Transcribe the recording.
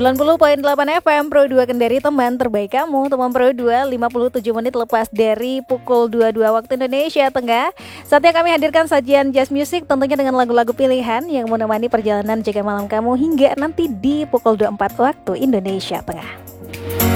90,8 FM Pro 2 Kendari, teman terbaik kamu. Teman Pro 2, 57 menit lepas dari pukul 22 waktu Indonesia Tengah. Saatnya kami hadirkan sajian jazz music, tentunya dengan lagu-lagu pilihan yang menemani perjalanan jaga malam kamu hingga nanti di pukul 24 waktu Indonesia Tengah.